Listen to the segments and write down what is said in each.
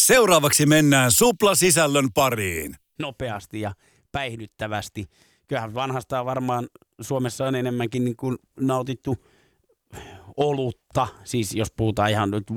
Seuraavaksi mennään suplasisällön pariin. Nopeasti ja päihdyttävästi. Kyllähän vanhastaan varmaan Suomessa on enemmänkin niin kuin nautittu olutta, siis jos puhutaan ihan nyt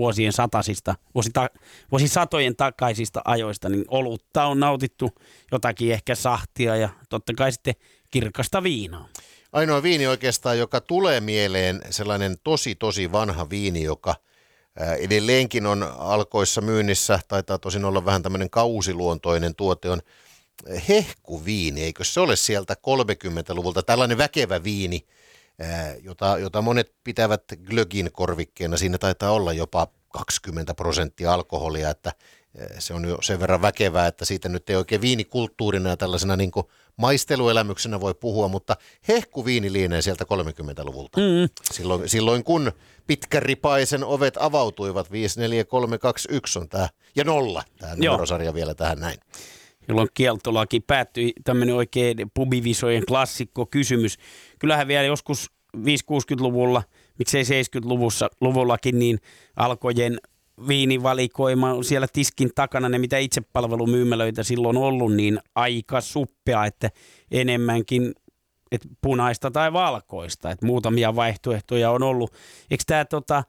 vuosisatojen takaisista ajoista, niin olutta on nautittu, jotakin ehkä sahtia ja totta kai sitten kirkasta viinaa. Ainoa viini oikeastaan, joka tulee mieleen, sellainen tosi vanha viini, joka edelleenkin on Alkoissa myynnissä, taitaa tosin olla vähän tämmöinen kausiluontoinen tuote, on hehkuviini, eikö se ole sieltä 30-luvulta, tällainen väkevä viini, jota monet pitävät glögin korvikkeena. Siinä taitaa olla jopa 20% alkoholia, että se on jo sen verran väkevää, että siitä nyt ei oikein viinikulttuurina ja tällaisena niin kuin maisteluelämyksenä voi puhua, mutta hehkuviini lienee sieltä 30-luvulta. Silloin kun pitkäripaisen ovet avautuivat, 5, 4, 3, 2, 1 on tämä, ja 0, tämä numerosarja vielä tähän näin. Jolloin kieltolaki päättyi, tämmöinen oikein pubivisojen klassikko kysymys. Kyllähän vielä joskus 5-60-luvulla, miksei 70-luvullakin, niin Alkojen viinivalikoima on siellä tiskin takana, ne mitä itsepalvelumyymälöitä silloin on ollut, niin aika suppea, että enemmänkin että punaista tai valkoista, että muutamia vaihtoehtoja on ollut. Eikö tämä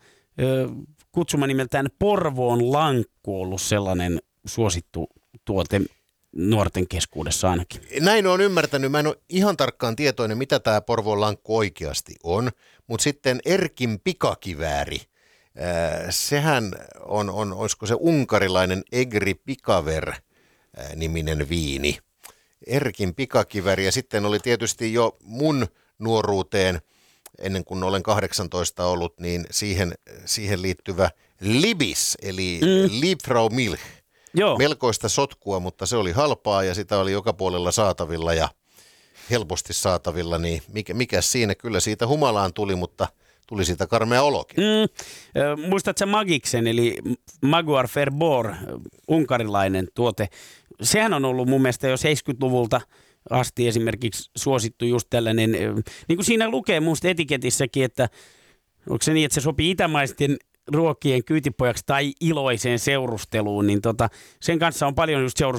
kutsuma nimeltään Porvoon lankku ollut sellainen suosittu tuote nuorten keskuudessa ainakin? Näin olen ymmärtänyt. Mä en ole ihan tarkkaan tietoinen, mitä tämä Porvoon lankku oikeasti on, mutta sitten Erkin pikakivääri, sehän on, olisiko se unkarilainen Egri Pikaver niminen viini. Erkin pikakivääri ja sitten oli tietysti jo mun nuoruuteen, ennen kuin olen 18 ollut, niin siihen liittyvä Libis, eli Liebfrau Milch. Joo. Melkoista sotkua, mutta se oli halpaa ja sitä oli joka puolella saatavilla ja helposti saatavilla, niin mikä siinä? Kyllä siitä humalaan tuli, mutta tuli siitä karmea olokin. Muistatko Magiksen, eli Maguar Ferbor, unkarilainen tuote? Sehän on ollut mun mielestä jo 70-luvulta asti esimerkiksi suosittu just tällainen, niin kuin siinä lukee musta etiketissäkin, että onko se niin, että se sopii itämaisten ruokien kyytipojaksi tai iloiseen seurusteluun, niin sen kanssa on paljon just